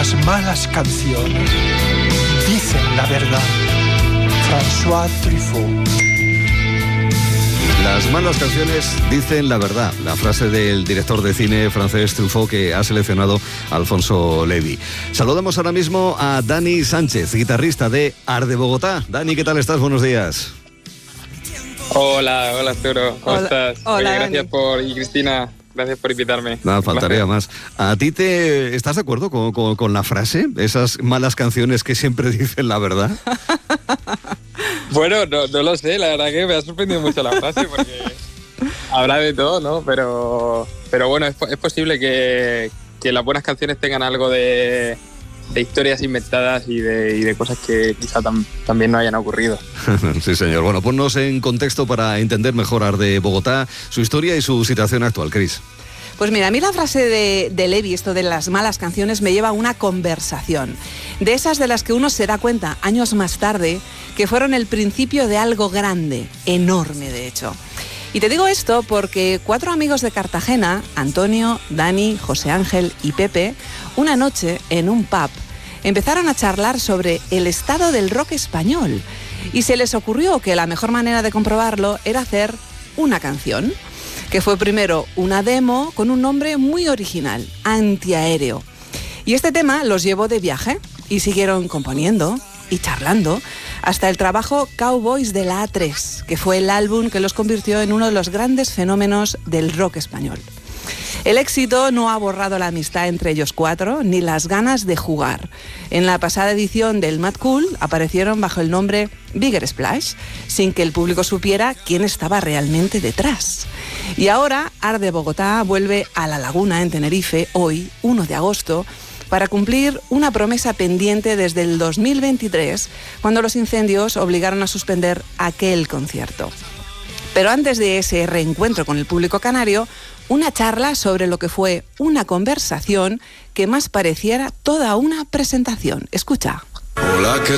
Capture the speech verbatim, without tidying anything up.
Las malas canciones dicen la verdad. François Truffaut. Las malas canciones dicen la verdad. La frase del director de cine francés Truffaut que ha seleccionado Alfonso Levy. Saludamos ahora mismo a Dani Sánchez, guitarrista de Arde Bogotá. Dani, ¿qué tal estás? Buenos días. Hola, hola Arturo, ¿cómo hola, estás? Hola, Oye, gracias Dani. por, y Cristina, gracias por invitarme. Nada, faltaría más. ¿A ti te estás de acuerdo con, con, con la frase? Esas malas canciones que siempre dicen la verdad. Bueno, no, no lo sé, la verdad que me ha sorprendido mucho la frase porque habrá de todo, ¿no? Pero, pero bueno, es, es posible que, que las buenas canciones tengan algo de, de historias inventadas y de, y de cosas que quizá tam, también no hayan ocurrido. Sí, señor. Bueno, ponnos en contexto para entender mejor Arde Bogotá, su historia y su situación actual, Cris. Pues mira, a mí la frase de, de Levy, esto de las malas canciones, me lleva a una conversación. De esas de las que uno se da cuenta años más tarde que fueron el principio de algo grande, enorme de hecho. Y te digo esto porque cuatro amigos de Cartagena, Antonio, Dani, José Ángel y Pepe, una noche en un pub, empezaron a charlar sobre el estado del rock español. Y se les ocurrió que la mejor manera de comprobarlo era hacer una canción, que fue primero una demo con un nombre muy original, Antiaéreo. Y este tema los llevó de viaje y siguieron componiendo y charlando hasta el trabajo Cowboys de la A tres, que fue el álbum que los convirtió en uno de los grandes fenómenos del rock español. El éxito no ha borrado la amistad entre ellos cuatro, ni las ganas de jugar. En la pasada edición del Mad Cool aparecieron bajo el nombre Bigger Splash, sin que el público supiera quién estaba realmente detrás. Y ahora Arde Bogotá vuelve a La Laguna, en Tenerife, hoy, uno de agosto, para cumplir una promesa pendiente desde el dos mil veintitrés, cuando los incendios obligaron a suspender aquel concierto. Pero antes de ese reencuentro con el público canario, una charla sobre lo que fue una conversación que más pareciera toda una presentación. Escucha. Hola, ¿qué